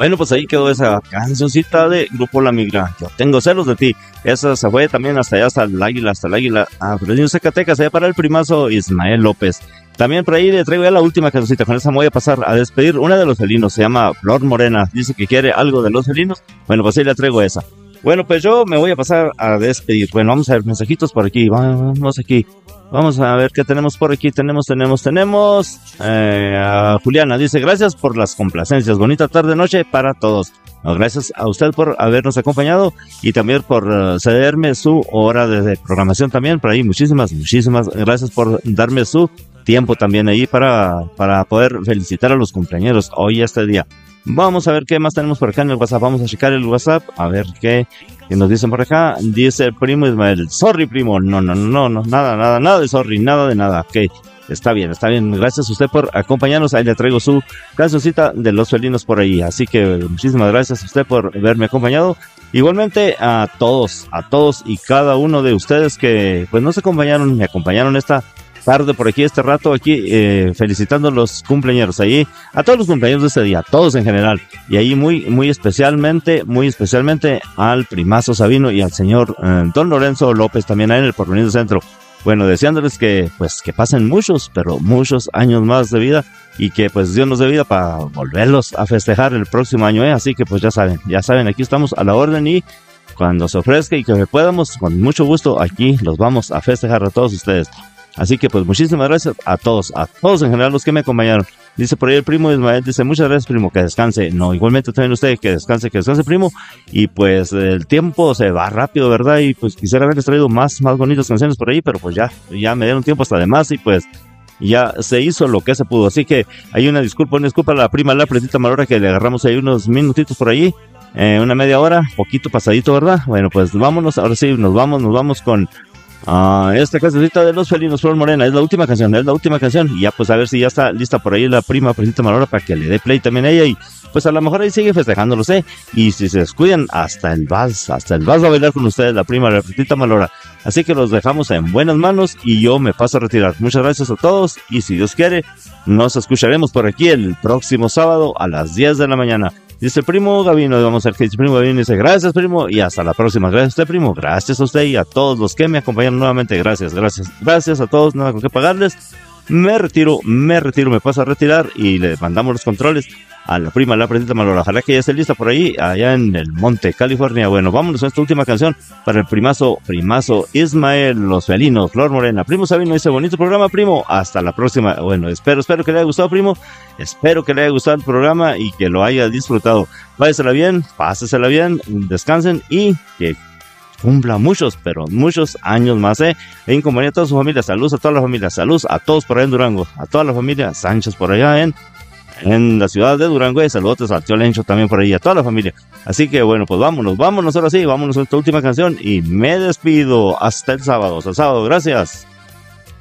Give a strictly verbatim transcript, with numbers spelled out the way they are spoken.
Bueno, pues ahí quedó esa cancioncita de Grupo La Migra. Yo tengo celos de ti. Esa se fue también hasta allá, hasta el Águila, hasta el Águila. Ah, Fresnillo, Zacatecas, allá para el primazo Ismael López. También por ahí le traigo ya la última cancioncita. Con esa me voy a pasar a despedir. Una de los felinos, se llama Flor Morena. Dice que quiere algo de los felinos. Bueno, pues ahí le traigo esa. Bueno, pues yo me voy a pasar a despedir. Bueno, vamos a ver mensajitos por aquí. Vamos aquí. Vamos a ver qué tenemos por aquí. Tenemos, tenemos, tenemos. Eh, a Juliana dice, gracias por las complacencias. Bonita tarde, noche para todos. No, gracias a usted por habernos acompañado y también por uh, cederme su hora de programación también. Por ahí, muchísimas, muchísimas gracias por darme su tiempo también ahí para, para poder felicitar a los cumpleañeros hoy este día. Vamos a ver qué más tenemos por acá en el WhatsApp. Vamos a checar el WhatsApp, a ver qué, qué nos dicen por acá. Dice el primo Ismael, sorry primo, no, no, no, no, nada, nada, nada de sorry, nada de nada. Ok, está bien, está bien, gracias a usted por acompañarnos. Ahí le traigo su cancioncita de los felinos por ahí. Así que muchísimas gracias a usted por haberme acompañado. Igualmente a todos, a todos y cada uno de ustedes que pues nos acompañaron, me acompañaron esta tarde por aquí, este rato aquí, eh, felicitando a los cumpleaños ahí, a todos los cumpleaños de este día, a todos en general, y ahí muy, muy especialmente, muy especialmente al primazo Sabino y al señor eh, Don Lorenzo López, también ahí en el Porvenir Centro. Bueno, deseándoles que, pues, que pasen muchos, pero muchos años más de vida, y que, pues, Dios nos dé vida para volverlos a festejar el próximo año, ¿eh? Así que, pues, ya saben, ya saben, aquí estamos a la orden y cuando se ofrezca y que podamos, con mucho gusto, aquí los vamos a festejar a todos ustedes. Así que pues muchísimas gracias a todos, a todos en general los que me acompañaron. Dice por ahí el primo Ismael, dice muchas gracias primo, que descanse. No, igualmente también usted, que descanse, que descanse primo. Y pues el tiempo se va rápido, ¿verdad? Y pues quisiera haberles traído más, más bonitas canciones por ahí, pero pues ya, ya me dieron tiempo hasta de más y pues ya se hizo lo que se pudo. Así que hay una disculpa, una disculpa a la prima La Pretita Malora que le agarramos ahí unos minutitos por ahí, eh, una media hora, poquito pasadito, ¿verdad? Bueno, pues vámonos, ahora sí, nos vamos, nos vamos con... Ah, esta cancioncita de los felinos, Flor Morena, es la última canción, es la última canción. Y ya pues a ver si ya está lista por ahí la prima Presita Malora para que le dé play también a ella. Y pues a lo mejor ahí sigue festejando, lo sé. Y si se descuidan, hasta el vals, hasta el vals va a bailar con ustedes la prima, la Presita Malora. Así que los dejamos en buenas manos y yo me paso a retirar. Muchas gracias a todos y si Dios quiere, nos escucharemos por aquí el próximo sábado a las diez de la mañana. Dice el primo Gavino, vamos a ver qué dice el primo Gavino, dice gracias primo y hasta la próxima. Gracias a usted primo, gracias a usted y a todos los que me acompañaron nuevamente, gracias, gracias, gracias a todos, nada con qué pagarles. Me retiro, me retiro, me paso a retirar y le mandamos los controles a la prima, la Presita Malora. Ojalá que ya esté lista por ahí, allá en el Monte, California. Bueno, vámonos a esta última canción para el primazo, primazo Ismael, los felinos, Flor Morena. Primo Sabino, ese bonito programa, primo. Hasta la próxima. Bueno, espero, espero que le haya gustado, primo. Espero que le haya gustado el programa y que lo haya disfrutado. Váyasela bien, pásesela bien, descansen y que cumpla muchos, pero muchos años más, ¿eh? En compañía de toda su familia. Saludos a toda la familia, saludos a todos por allá en Durango, a toda la familia Sánchez por allá en en la ciudad de Durango, y saludos al tío Lencho también por ahí, a toda la familia. Así que bueno, pues vámonos, vámonos ahora sí, vámonos a esta última canción y me despido hasta el sábado, hasta el sábado, gracias.